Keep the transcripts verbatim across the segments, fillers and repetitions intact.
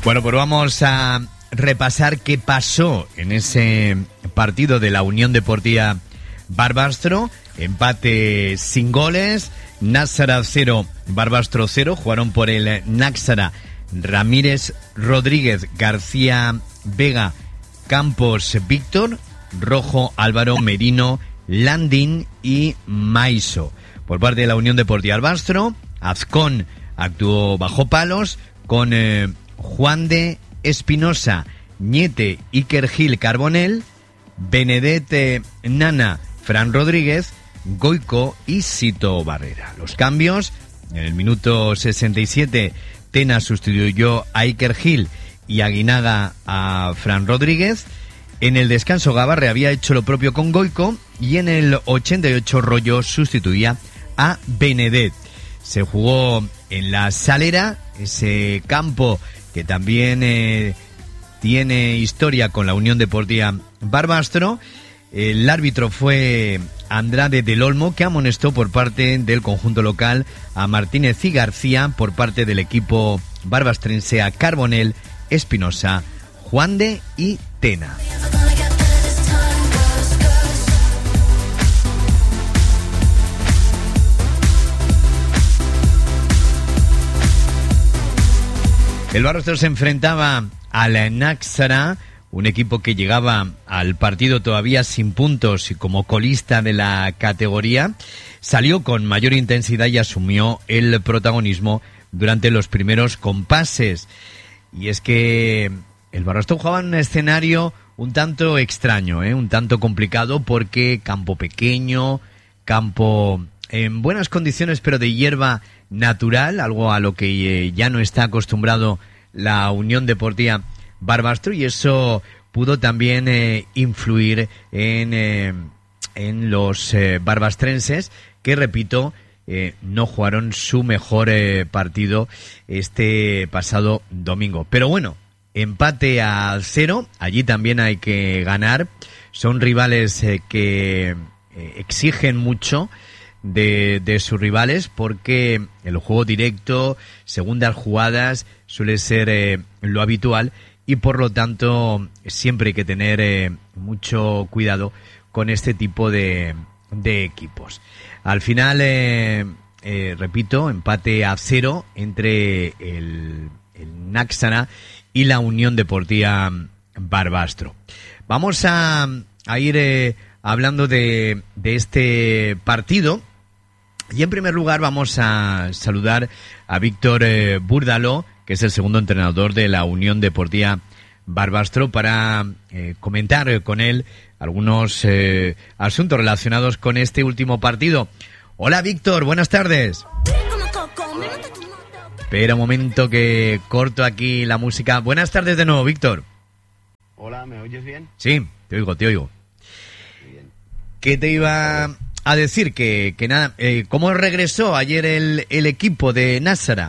Bueno, pues vamos a repasar qué pasó en ese partido de la Unión Deportiva Barbastro. Empate sin goles, Náxara cero, Barbastro cero. Jugaron por el Náxara Ramírez, Rodríguez, García, Vega, Campos, Víctor, Rojo, Álvaro, Merino, Landín y Maiso. Por parte de la Unión Deportiva Barbastro, Azcón actuó bajo palos con eh, Juan de Espinosa, Ñete, Iker Gil, Carbonell, Benedete, Nana, Fran Rodríguez, Goico y Sito Barrera. Los cambios: en el minuto sesenta y siete, Tena sustituyó a Iker Gil y Aguinaga a Fran Rodríguez. En el descanso, Gabarre había hecho lo propio con Goico y en el ochenta y ocho, Rollo sustituía a Benedet. Se jugó en la Salera, ese campo que también eh, tiene historia con la Unión Deportiva Barbastro. El árbitro fue Andrade del Olmo, que amonestó por parte del conjunto local a Martínez y García, por parte del equipo barbastrense a Carbonell, Espinosa, Juan de y Tena. El Barbastro se enfrentaba al Náxara, un equipo que llegaba al partido todavía sin puntos y como colista de la categoría. Salió con mayor intensidad y asumió el protagonismo durante los primeros compases. Y es que el Barbastro jugaba en un escenario un tanto extraño, ¿eh? un tanto complicado, porque campo pequeño, campo en buenas condiciones pero de hierba natural, algo a lo que ya no está acostumbrado la Unión Deportiva Barbastro, y eso pudo también eh, influir en, eh, en los eh, barbastrenses, que, repito, eh, no jugaron su mejor eh, partido este pasado domingo. Pero bueno, empate a cero, allí también hay que ganar. Son rivales eh, que eh, exigen mucho de, de sus rivales, porque el juego directo, segundas jugadas, suele ser eh, lo habitual, y por lo tanto siempre hay que tener eh, mucho cuidado con este tipo de, de equipos. Al final, eh, eh, repito, empate a cero entre el, el Náxara y la Unión Deportiva Barbastro. Vamos a, a ir eh, hablando de, de este partido. Y en primer lugar vamos a saludar a Víctor eh, Búrdalo, que es el segundo entrenador de la Unión Deportiva Barbastro, para eh, comentar con él algunos eh, asuntos relacionados con este último partido. Hola, Víctor, buenas tardes. Espera un momento que corto aquí la música. Buenas tardes de nuevo, Víctor. Hola, ¿me oyes bien? Sí, te oigo, te oigo. Bien. ¿Qué te iba a decir? Que, que nada, eh, ¿cómo regresó ayer el, el equipo de Náxara?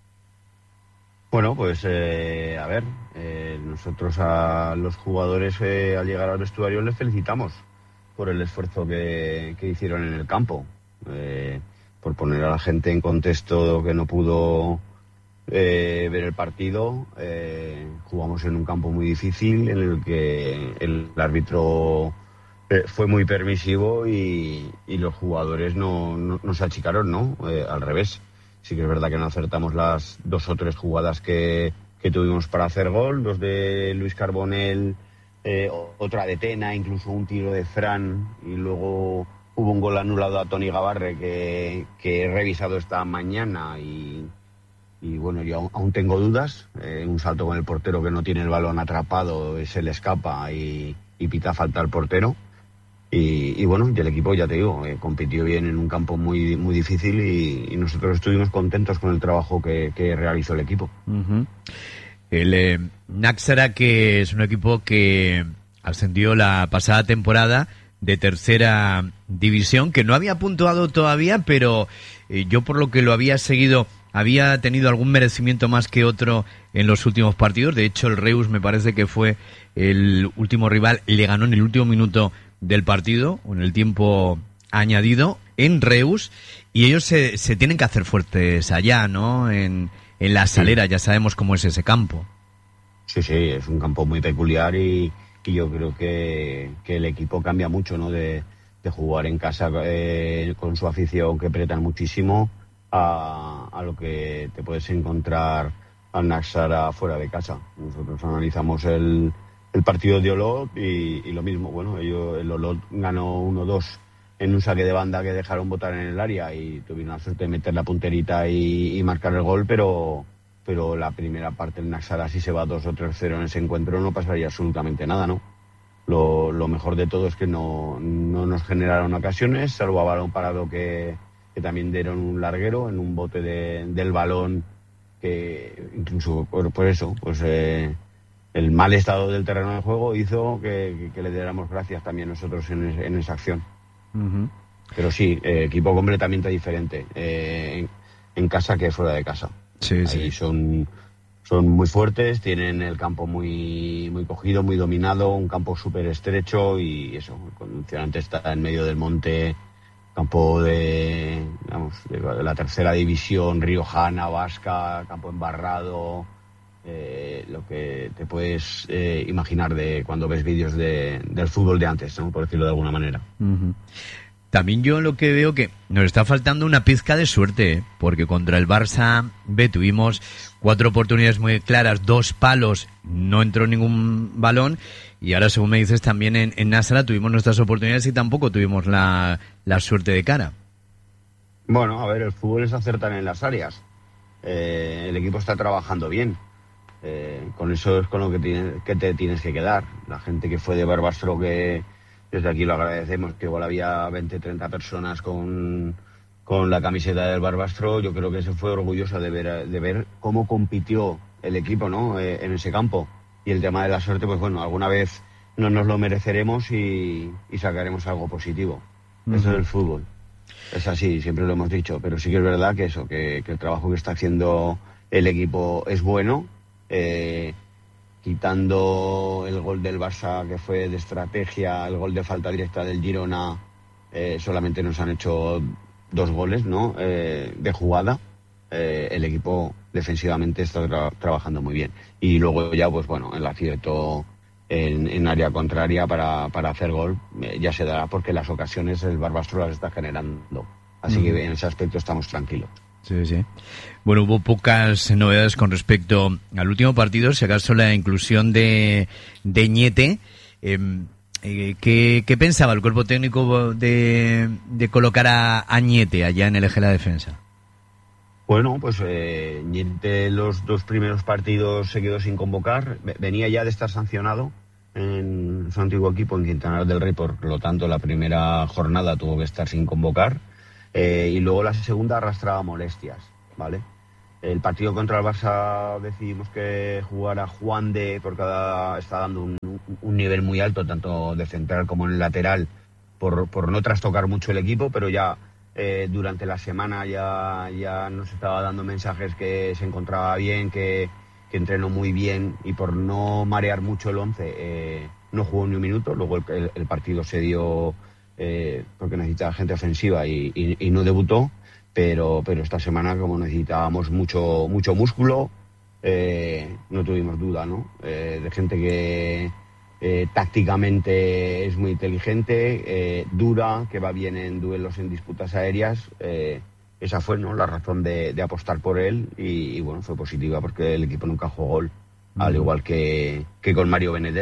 Bueno, pues eh, a ver, eh, nosotros a los jugadores eh, al llegar al vestuario les felicitamos por el esfuerzo que, que hicieron en el campo, eh, por poner a la gente en contexto que no pudo eh, ver el partido. Eh, jugamos en un campo muy difícil, en el que el árbitro eh, fue muy permisivo y, y los jugadores no, no, no se achicaron, ¿no? Eh, al revés. Sí que es verdad que no acertamos las dos o tres jugadas que, que tuvimos para hacer gol, dos de Luis Carbonell, eh, otra de Tena, incluso un tiro de Fran, y luego hubo un gol anulado a Toni Gabarre que, que he revisado esta mañana y, y bueno, yo aún, aún tengo dudas. Eh, un salto con el portero que no tiene el balón atrapado, se le escapa y, y pita falta al portero. Y, y bueno, y el equipo, ya te digo, eh, compitió bien en un campo muy muy difícil y, y nosotros estuvimos contentos con el trabajo que, que realizó el equipo. Uh-huh. El eh, Náxara, que es un equipo que ascendió la pasada temporada de tercera división, que no había puntuado todavía, pero eh, yo por lo que lo había seguido, había tenido algún merecimiento más que otro en los últimos partidos. De hecho, el Reus me parece que fue el último rival, le ganó en el último minuto del partido, o en el tiempo añadido, en Reus, y ellos se, se tienen que hacer fuertes allá, ¿no? En, en la Salera, ya sabemos cómo es ese campo. Sí, sí, es un campo muy peculiar y, y yo creo que, que el equipo cambia mucho, ¿no? De, de jugar en casa eh, con su afición que apretan muchísimo a, a lo que te puedes encontrar al Naxara fuera de casa. Nosotros analizamos el, el partido de Olot y, y lo mismo, bueno, ellos, el Olot ganó uno dos en un saque de banda que dejaron botar en el área y tuvieron la suerte de meter la punterita y, y marcar el gol, pero pero la primera parte el Naxara, si se va dos o tres cero en ese encuentro, no pasaría absolutamente nada, ¿no? Lo, lo mejor de todo es que no, no nos generaron ocasiones, salvo a balón parado que, que también dieron un larguero en un bote de, del balón, que incluso por, por eso, pues eh, el mal estado del terreno de juego hizo que, que, que le diéramos gracias también nosotros en, en esa acción. Uh-huh. Pero sí, eh, equipo completamente diferente eh, en, en casa que fuera de casa. Sí, Ahí sí. son, son muy fuertes, tienen el campo muy, muy cogido, muy dominado, un campo súper estrecho y eso, el condicionante está en medio del monte, campo de, digamos, de la tercera división riojana, vasca, campo embarrado, eh, lo que te puedes eh, imaginar de cuando ves vídeos de, del fútbol de antes, ¿no? Por decirlo de alguna manera. Uh-huh. También yo lo que veo que nos está faltando una pizca de suerte, ¿eh? Porque contra el Barça B tuvimos cuatro oportunidades muy claras, dos palos, no entró ningún balón, y ahora, según me dices, también en, en Naxara tuvimos nuestras oportunidades y tampoco tuvimos la, la suerte de cara. Bueno, a ver, el fútbol es acertar en las áreas. Eh, el equipo está trabajando bien. Eh, con eso es con lo que, tiene, que te tienes que quedar. La gente que fue de Barbastro, que desde aquí lo agradecemos, que igual había veinte, treinta personas con, con la camiseta del Barbastro, yo creo que se fue orgullosa de ver, de ver cómo compitió el equipo, ¿no? Eh, en ese campo. Y el tema de la suerte, pues bueno, alguna vez no nos lo mereceremos y, y sacaremos algo positivo. Uh-huh. Eso es el fútbol. Es así, siempre lo hemos dicho, pero sí que es verdad que eso, que, que el trabajo que está haciendo el equipo es bueno. Eh, quitando el gol del Barça, que fue de estrategia, el gol de falta directa del Girona, eh, solamente nos han hecho dos goles, ¿no? Eh, de jugada. Eh, el equipo defensivamente está tra- trabajando muy bien. Y luego ya, pues bueno, el acierto en, en área contraria para, para hacer gol eh, ya se dará, porque las ocasiones el Barbastro las está generando. Así uh-huh. que en ese aspecto estamos tranquilos. Sí, sí. Bueno, hubo pocas novedades con respecto al último partido, si acaso la inclusión de, de Ñete. Eh, eh, ¿qué, ¿Qué pensaba el cuerpo técnico de, de colocar a, a Ñete allá en el eje de la defensa? Bueno, pues eh, Ñete los dos primeros partidos se quedó sin convocar. Venía ya de estar sancionado en su antiguo equipo, en Quintana del Rey, por lo tanto la primera jornada tuvo que estar sin convocar. Eh, y luego la segunda arrastraba molestias, ¿vale? El partido contra el Barça decidimos que jugara Juan de, porque está dando un, un nivel muy alto, tanto de central como en el lateral, por, por no trastocar mucho el equipo, pero ya eh, durante la semana ya, ya nos estaba dando mensajes que se encontraba bien, que, que entrenó muy bien, y por no marear mucho el once eh, no jugó ni un minuto. Luego el, el, el partido se dio... Eh, porque necesitaba gente ofensiva y, y, y no debutó, pero pero esta semana, como necesitábamos mucho mucho músculo, eh, no tuvimos duda, ¿no? Eh, de gente que eh, tácticamente es muy inteligente, eh, dura, que va bien en duelos, en disputas aéreas. Eh, esa fue, ¿no?, la razón de, de apostar por él y, y bueno, fue positiva porque el equipo nunca jugó gol, uh-huh. al igual que, que con Mario Benedet.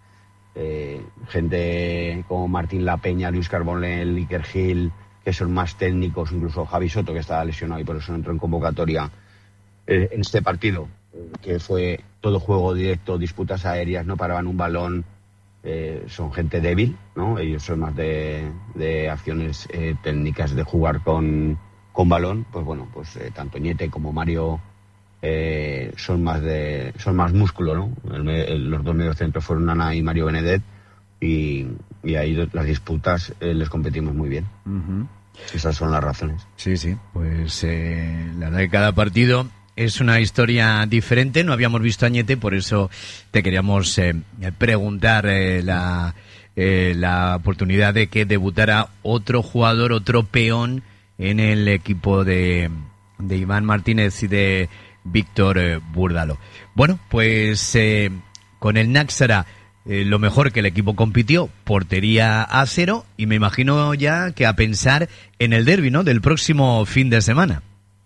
Eh, gente como Martín La Peña, Luis Carbonell, Iker Gil, que son más técnicos, incluso Javi Soto, que estaba lesionado y por eso no entró en convocatoria eh, en este partido, eh, que fue todo juego directo, disputas aéreas, no paraban un balón. Eh, son gente débil, ¿no? Ellos son más de, de acciones eh, técnicas, de jugar con, con balón. Pues bueno, pues eh, tanto Ñete como Mario Eh, son más de son más músculo, ¿no? El, el, los dos mediocentros fueron Ana y Mario Benedet y, y ahí las disputas eh, les competimos muy bien. Uh-huh. Esas son las razones. Sí, sí, pues eh, la verdad que cada partido es una historia diferente. No habíamos visto a Ñete, por eso te queríamos eh, preguntar eh, la, eh, la oportunidad de que debutara otro jugador, otro peón en el equipo de, de Iván Martínez y de Víctor eh, Búrdalo. Bueno, pues eh, con el Náxara eh, lo mejor, que el equipo compitió, portería a cero, y me imagino ya que a pensar en el derbi, ¿no?, del próximo fin de semana.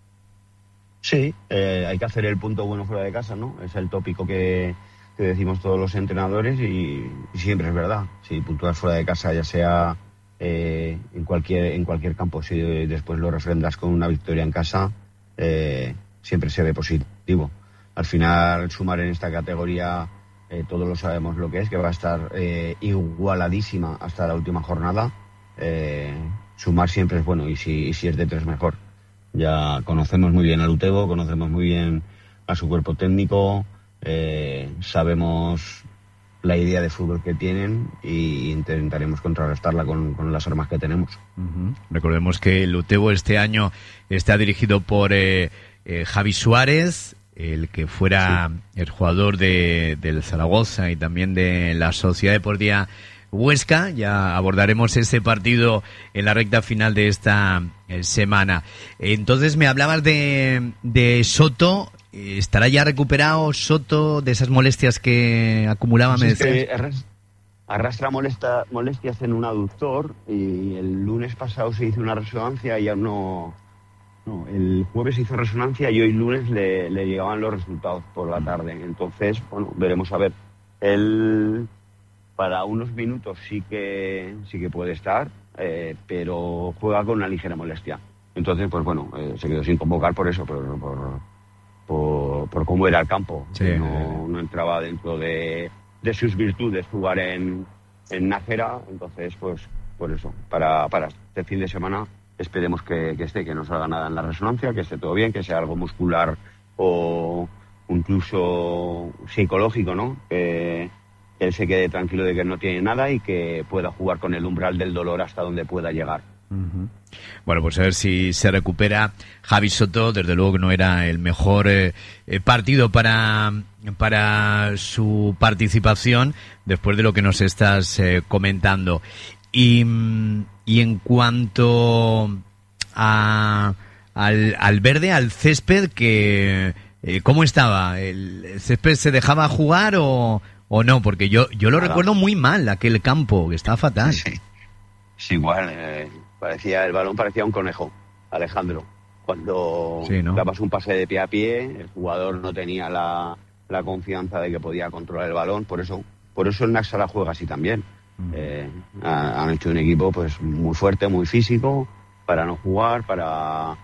Sí, eh, hay que hacer el punto bueno fuera de casa, ¿no? Es el tópico que, que decimos todos los entrenadores y, y siempre es verdad. Si puntúas fuera de casa, ya sea eh, en cualquier en cualquier campo, si después lo refrendas con una victoria en casa, eh, siempre se ve positivo. Al final, sumar en esta categoría, eh, todos lo sabemos lo que es, que va a estar eh, igualadísima hasta la última jornada. Eh, sumar siempre es bueno, y si, y si es de tres, mejor. Ya conocemos muy bien a Lutebo, conocemos muy bien a su cuerpo técnico, eh, sabemos la idea de fútbol que tienen y intentaremos contrarrestarla con, con las armas que tenemos. Uh-huh. Recordemos que Lutebo este año está dirigido por eh, eh, Javi Suárez, el que fuera sí. el jugador de, del Zaragoza y también de la Sociedad Deportiva Huesca. Ya abordaremos ese partido en la recta final de esta eh, semana. Entonces me hablabas de, de Soto. ¿Estará ya recuperado Soto de esas molestias que acumulaba? Sí, que arrastra molesta, molestias en un aductor, y el lunes pasado se hizo una resonancia y ya no... No, el jueves se hizo resonancia y hoy lunes le, le llegaban los resultados por la tarde. Entonces, bueno, veremos a ver. Él... Para unos minutos sí que sí que puede estar, eh, pero juega con una ligera molestia. Entonces, pues bueno, eh, se quedó sin convocar por eso, por por, por, por cómo era el campo. Sí. No, no entraba dentro de, de sus virtudes jugar en, en Nájera. Entonces, pues por eso, para, para este fin de semana esperemos que, que esté, que no salga nada en la resonancia, que esté todo bien, que sea algo muscular o incluso psicológico, ¿no? Que él se quede tranquilo de que no tiene nada y que pueda jugar con el umbral del dolor hasta donde pueda llegar. Uh-huh. Bueno, pues a ver si se recupera Javi Soto. Desde luego que no era el mejor eh, partido para, para su participación, después de lo que nos estás eh, comentando. Y, y en cuanto a, al, al verde, al césped, que eh, ¿cómo estaba? ¿El césped se dejaba jugar o...? ¿O no? Porque yo yo lo Nada. recuerdo muy mal, aquel campo, que estaba fatal. Sí, es igual, eh, parecía el balón parecía un conejo, Alejandro. Cuando sí, ¿no? dabas un pase de pie a pie, el jugador no tenía la, la confianza de que podía controlar el balón, por eso por eso el Náxara juega así también. Mm. Eh, han hecho un equipo pues muy fuerte, muy físico, para no jugar, para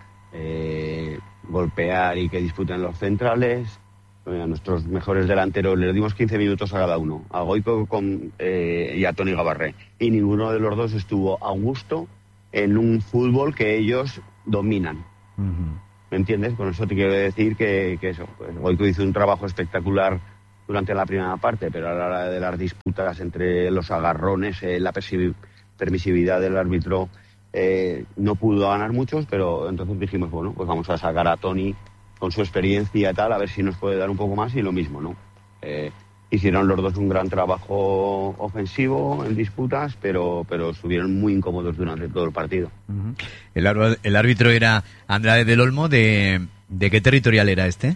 eh, golpear y que disputen los centrales. A nuestros mejores delanteros le dimos quince minutos a cada uno, a Goico con, eh, y a Toni Gabarré, y ninguno de los dos estuvo a gusto en un fútbol que ellos dominan. Uh-huh. ¿Me entiendes? Con eso te quiero decir que, que eso, pues Goico hizo un trabajo espectacular durante la primera parte, pero a la hora de las disputas entre los agarrones, eh, la permisividad del árbitro, eh, no pudo ganar muchos, pero entonces dijimos, bueno, pues vamos a sacar a Toni con su experiencia y tal, a ver si nos puede dar un poco más, y lo mismo, ¿no? Eh, hicieron los dos un gran trabajo ofensivo en disputas, pero pero estuvieron muy incómodos durante todo el partido. Uh-huh. El, ar- el árbitro era Andrade del Olmo. ¿De, ¿De qué territorial era este?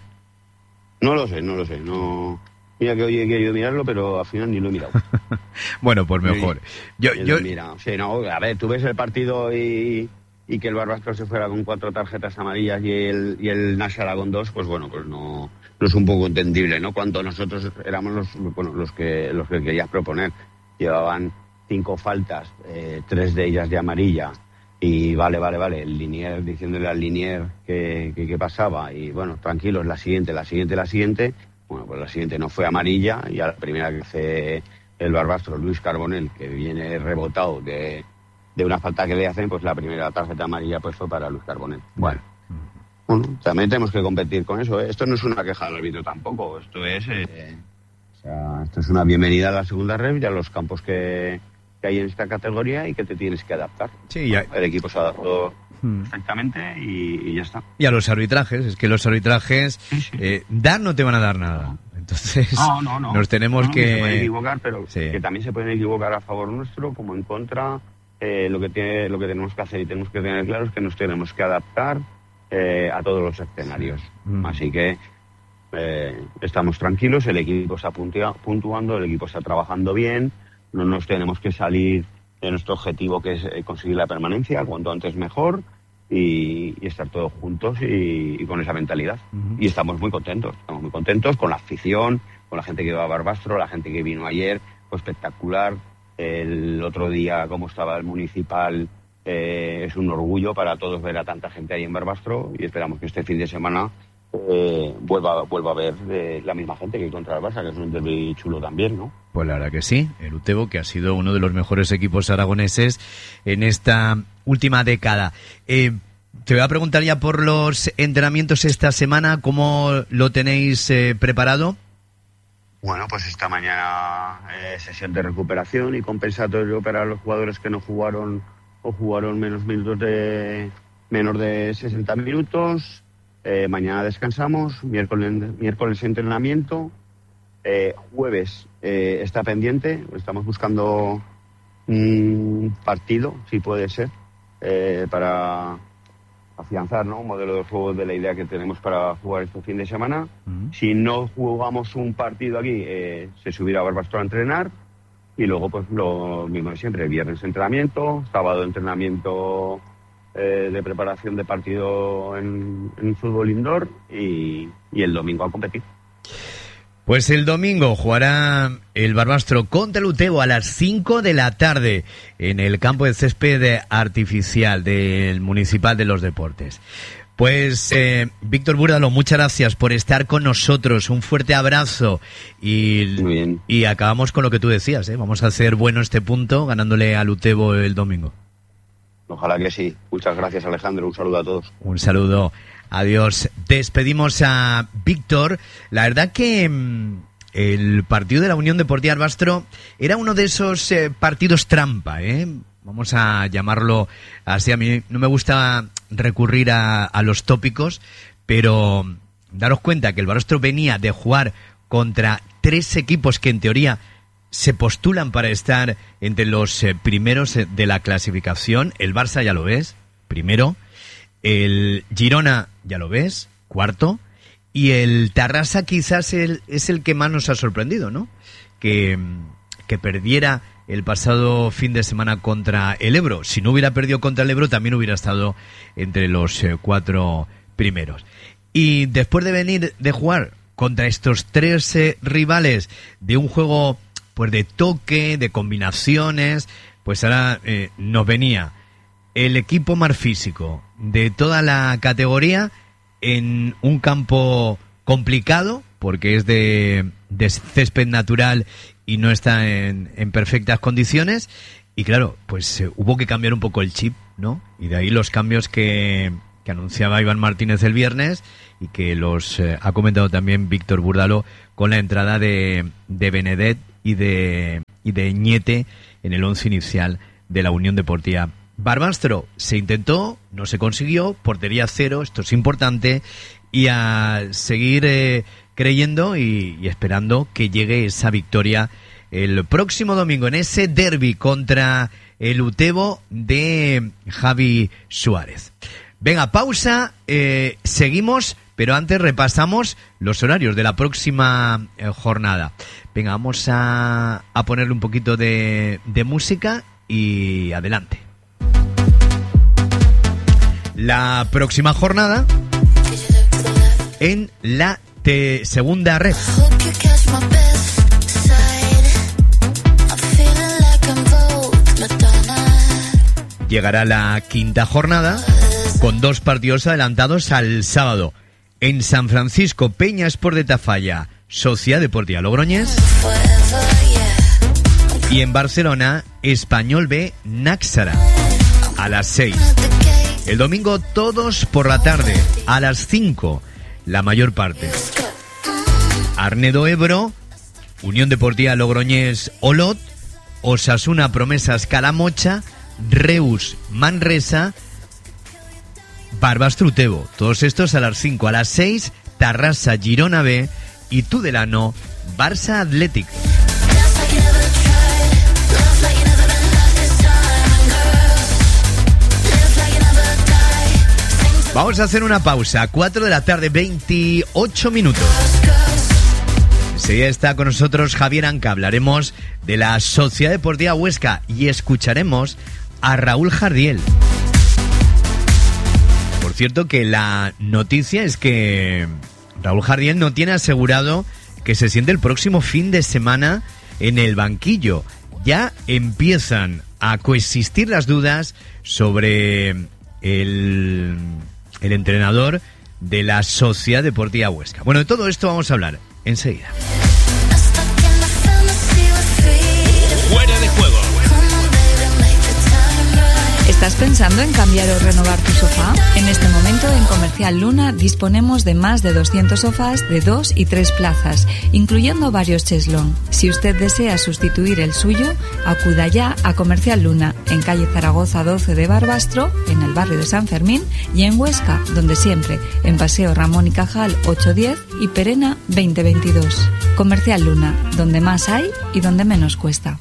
No lo sé, no lo sé. No... Mira que hoy he querido mirarlo, pero al final ni lo he mirado. Bueno, pues mejor. Yo, yo... Mira, sí, no, a ver, tú ves el partido y... y que el Barbastro se fuera con cuatro tarjetas amarillas y el y el Náxara con dos, pues bueno, pues no, no es un poco entendible, ¿no? Cuando nosotros éramos los bueno los que los que querías proponer. Llevaban cinco faltas, eh, tres de ellas de amarilla, y vale, vale, vale, el Linier diciéndole al Linier que, que, que pasaba, y bueno, tranquilos, la siguiente, la siguiente, la siguiente, bueno, pues la siguiente no fue amarilla, y a la primera que hace el Barbastro, Luis Carbonell, que viene rebotado de de una falta que le hacen, pues la primera tarjeta amarilla pues fue para Luis Carbonell. Bueno, bueno, también tenemos que competir con eso, ¿eh? Esto no es una queja del árbitro tampoco, esto es eh, o sea, esto es una bienvenida a la segunda red y a los campos que, que hay en esta categoría y que te tienes que adaptar. Sí, ya... El equipo se adaptó hmm. perfectamente y, y ya está. Y a los arbitrajes, es que los arbitrajes sí, sí. Eh, dar no te van a dar nada. Entonces no, no, no. nos tenemos no, que... Se pueden equivocar, pero sí. que también se pueden equivocar a favor nuestro como en contra. Eh, lo que tiene, lo que tenemos que hacer y tenemos que tener claro es que nos tenemos que adaptar eh, a todos los escenarios. Mm. Así que eh, estamos tranquilos, el equipo está puntua- puntuando, el equipo está trabajando bien, no nos tenemos que salir de nuestro objetivo, que es eh, conseguir la permanencia, cuanto antes mejor, y, y estar todos juntos y, y con esa mentalidad. Uh-huh. Y estamos muy contentos, estamos muy contentos con la afición, con la gente que va a Barbastro, la gente que vino ayer, fue espectacular. El otro día, como estaba el municipal, eh, es un orgullo para todos ver a tanta gente ahí en Barbastro, y esperamos que este fin de semana eh, vuelva, vuelva a ver eh, la misma gente que contra el Barça, que es un derbi chulo también, ¿no? Pues la verdad que sí, el Utebo, que ha sido uno de los mejores equipos aragoneses en esta última década. Eh, te voy a preguntar ya por los entrenamientos esta semana, ¿cómo lo tenéis eh, preparado? Bueno, pues esta mañana eh, sesión de recuperación y compensatorio para los jugadores que no jugaron o jugaron menos minutos de menos de sesenta minutos. Eh, mañana descansamos, miércoles, miércoles entrenamiento, eh, jueves eh, está pendiente, estamos buscando un partido, si puede ser, eh, para afianzar, ¿no?, un modelo de juego de la idea que tenemos para jugar este fin de semana. Uh-huh. Si no jugamos un partido aquí, eh, se subirá a Barbastro a entrenar, y luego pues lo mismo de siempre, viernes entrenamiento, sábado entrenamiento eh, de preparación de partido en, en fútbol indoor, y, y el domingo a competir. Pues el domingo jugará el Barbastro contra el Utebo a las cinco de la tarde en el campo de césped artificial del Municipal de los Deportes. Pues eh, Víctor Búrdalo, muchas gracias por estar con nosotros, un fuerte abrazo, y, Muy bien. y acabamos con lo que tú decías, ¿eh? Vamos a hacer bueno este punto ganándole al Utebo el domingo. Ojalá que sí. Muchas gracias, Alejandro, un saludo a todos. Un saludo. Adiós. Despedimos a Víctor. La verdad que mmm, el partido de la Unión Deportiva Barbastro era uno de esos eh, partidos trampa, ¿eh? Vamos a llamarlo así. A mí no me gusta recurrir a, a los tópicos, pero daros cuenta que el Barbastro venía de jugar contra tres equipos que en teoría se postulan para estar entre los eh, primeros de la clasificación. El Barça, ya lo ves, primero. El Girona, ya lo ves, cuarto. Y el Tarrasa quizás el, es el que más nos ha sorprendido, ¿no? Que, que perdiera el pasado fin de semana contra el Ebro. Si no hubiera perdido contra el Ebro, también hubiera estado entre los eh, cuatro primeros. Y después de venir de jugar contra estos tres eh, rivales de un juego pues de toque, de combinaciones, pues ahora eh, nos venía el equipo más físico de toda la categoría en un campo complicado, porque es de, de césped natural y no está en, en perfectas condiciones. Y claro, pues eh, hubo que cambiar un poco el chip, ¿no? Y de ahí los cambios que, que anunciaba Iván Martínez el viernes y que los eh, ha comentado también Víctor Búrdalo con la entrada de, de Benedet y de, y de Ñete en el once inicial de la Unión Deportiva Barbastro. Se intentó, no se consiguió, portería cero, esto es importante, y a seguir eh, creyendo y, y esperando que llegue esa victoria el próximo domingo en ese derbi contra el Utebo de Javi Suárez. Venga, pausa, eh, seguimos, pero antes repasamos los horarios de la próxima eh, jornada. Venga, vamos a, a ponerle un poquito de, de música y adelante. La próxima jornada en la te- segunda red. Llegará la quinta jornada con dos partidos adelantados al sábado. En San Francisco, Peña Sport de Tafalla, Sociedad Deportiva Logroñés. Y en Barcelona, Español B, Náxara, a las seis. El domingo todos por la tarde, a las cinco, la mayor parte. Arnedo Ebro, Unión Deportiva Logroñés Olot, Osasuna Promesas Calamocha, Reus Manresa, Barbastro Utebo. Todos estos a las cinco. A las seis, Tarrasa Girona B y Tudelano Barça Athletic. Vamos a hacer una pausa, cuatro de la tarde, veintiocho minutos. Enseguida está con nosotros Javier Anca, hablaremos de la Sociedad Deportiva Huesca y escucharemos a Raúl Jardiel. Por cierto que la noticia es que Raúl Jardiel no tiene asegurado que se siente el próximo fin de semana en el banquillo. Ya empiezan a coexistir las dudas sobre el, el entrenador de la Sociedad Deportiva Huesca. Bueno, de todo esto vamos a hablar enseguida. Fuera de juego. ¿Estás pensando en cambiar o renovar tu sofá? En este momento en Comercial Luna disponemos de más de doscientos sofás de dos y tres plazas, incluyendo varios cheslón. Si usted desea sustituir el suyo, acuda ya a Comercial Luna, en calle Zaragoza doce de Barbastro, en el barrio de San Fermín, y en Huesca, donde siempre, en Paseo Ramón y Cajal ochocientos diez y Perena veinte veintidós. Comercial Luna, donde más hay y donde menos cuesta.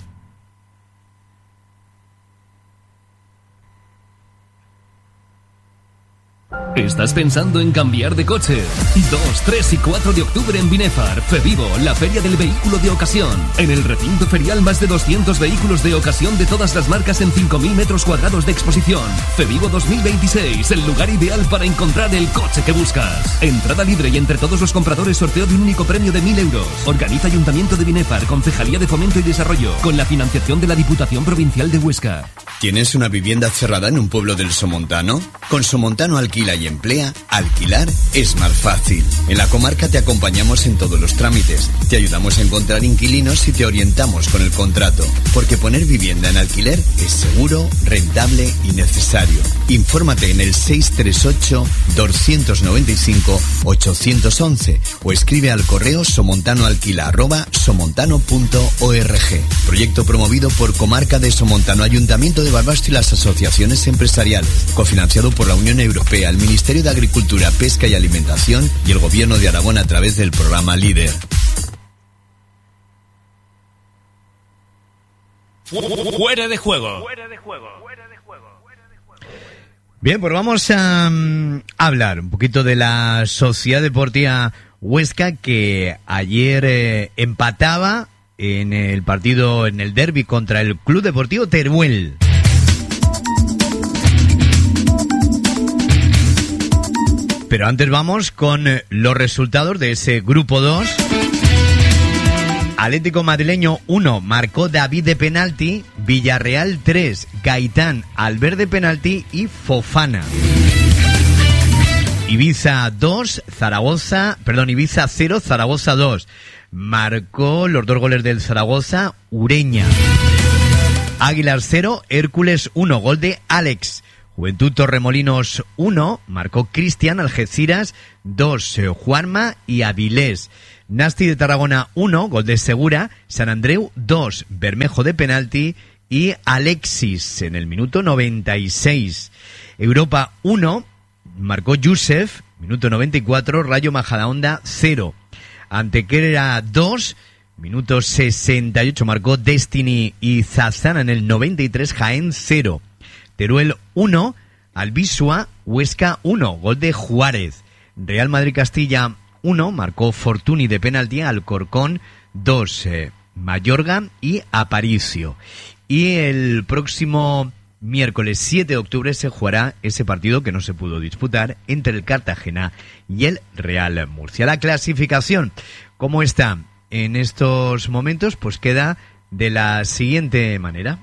¿Estás pensando en cambiar de coche? dos, tres y cuatro de octubre en Binefar, Fevivo, la feria del vehículo de ocasión. En el recinto ferial más de doscientos vehículos de ocasión de todas las marcas en cinco mil metros cuadrados de exposición. Fevivo dos mil veintiséis, el lugar ideal para encontrar el coche que buscas. Entrada libre y entre todos los compradores sorteo de un único premio de mil euros. Organiza Ayuntamiento de Binefar, Concejalía de Fomento y Desarrollo, con la financiación de la Diputación Provincial de Huesca. ¿Tienes una vivienda cerrada en un pueblo del Somontano? Con Somontano Alquila y Emplea, alquilar es más fácil. En la comarca te acompañamos en todos los trámites, te ayudamos a encontrar inquilinos y te orientamos con el contrato, porque poner vivienda en alquiler es seguro, rentable y necesario. Infórmate en el seis tres ocho, dos nueve cinco, ocho uno uno o escribe al correo somontanoalquila arroba somontano punto org. Proyecto promovido por Comarca de Somontano, Ayuntamiento de Barbastro y las asociaciones empresariales, cofinanciado por la Unión Europea, el Ministerio de Agricultura, Pesca y Alimentación y el Gobierno de Aragón a través del programa LEADER. Fuera de juego. Bien, pues vamos a um, hablar un poquito de la Sociedad Deportiva Huesca, que ayer eh, empataba en el partido, en el derbi contra el Club Deportivo Teruel. Pero antes vamos con los resultados de ese grupo dos. Atlético Madrileño uno, marcó David de penalti, Villarreal tres, Gaitán, Albert de penalti y Fofana. Ibiza dos, Zaragoza, perdón, Ibiza cero, Zaragoza dos. Marcó los dos goles del Zaragoza, Ureña. Águilas cero, Hércules uno, gol de Alex. Juventud Torremolinos uno, marcó Cristian, Algeciras dos, Juanma y Avilés. Nasti de Tarragona uno, gol de Segura. San Andreu dos, Bermejo de penalti y Alexis en el minuto noventa y seis. Europa uno, marcó Yusef, minuto noventa y cuatro, Rayo Majadahonda cero. Antequera dos, minuto sesenta y ocho, marcó Destiny y Zazana en el noventa y tres, Jaén cero. Teruel uno, Albisua, Huesca uno, gol de Juárez. Real Madrid-Castilla uno, marcó Fortuny de penalti, Alcorcón dos, eh, Mayorga y Aparicio. Y el próximo miércoles siete de octubre se jugará ese partido que no se pudo disputar entre el Cartagena y el Real Murcia. La clasificación, ¿cómo está en estos momentos? Pues queda de la siguiente manera.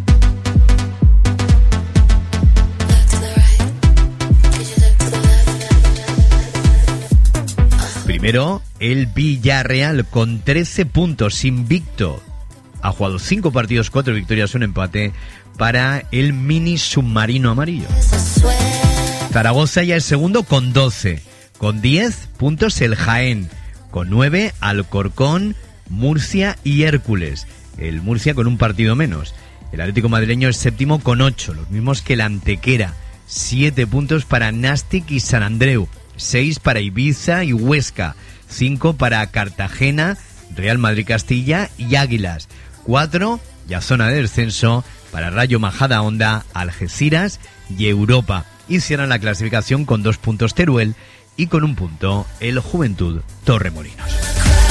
Primero, el Villarreal con trece puntos, invicto. Ha jugado cinco partidos, cuatro victorias, un empate para el mini submarino amarillo. Zaragoza ya es segundo con doce. Con diez puntos el Jaén. Con nueve Alcorcón, Murcia y Hércules. El Murcia con un partido menos. El Atlético Madrileño es séptimo con ocho, los mismos que el Antequera. Siete puntos para Nastic y San Andreu. Seis para Ibiza y Huesca, cinco para Cartagena, Real Madrid-Castilla y Águilas, cuatro, ya zona de descenso, para Rayo Majadahonda, Algeciras y Europa. y cierran la clasificación con dos puntos Teruel y con un punto el Juventud Torremolinos.